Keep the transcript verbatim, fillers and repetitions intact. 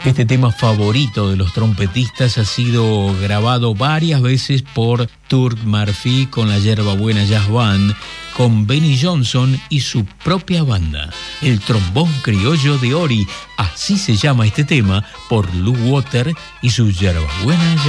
Este tema favorito de los trompetistas ha sido grabado varias veces por Turk Murphy con la Yerbabuena Jazz Band, con Benny Johnson y su propia banda. El trombón criollo de Ori, así se llama este tema, por Lou Water y su Yerbabuena Jazz.